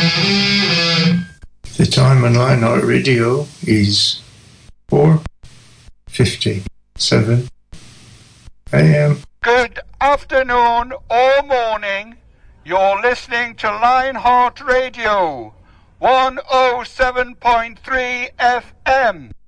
The time on Lionheart Radio is 4:57 a.m. Good afternoon or morning. You're listening to Lionheart Radio, 107.3 FM.